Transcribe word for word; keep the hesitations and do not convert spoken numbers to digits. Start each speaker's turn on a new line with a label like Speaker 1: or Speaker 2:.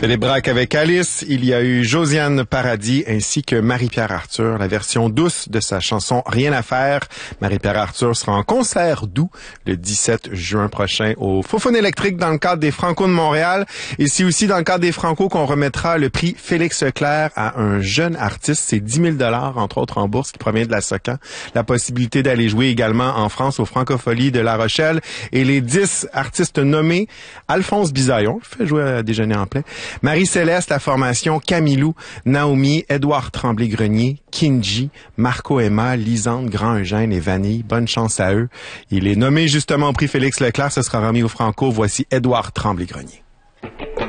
Speaker 1: Philippe Braque avec Alice. Il y a eu Josiane Paradis ainsi que Marie-Pierre Arthur, la version douce de sa chanson Rien à faire. Marie-Pierre Arthur sera en concert doux le dix-sept juin prochain au Faux-Phone électrique dans le cadre des Franco de Montréal. Et c'est aussi dans le cadre des Franco qu'on remettra le prix Félix Leclerc à un jeune artiste. C'est dix mille dollars, entre autres en bourse, qui provient de la Socan. La possibilité d'aller jouer également en France au Francophonie de La Rochelle. Et les dix artistes nommés: Alphonse Bisaillon, fait jouer à déjeuner en plein, Marie-Céleste, la formation Camilou, Naomi, Édouard Tremblay-Grenier, Kinji, Marco Emma, Lisande, Grand-Eugène et Vanille. Bonne chance à eux. Il est nommé justement au prix Félix Leclerc. Ce sera remis au Franco. Voici Édouard Tremblay-Grenier.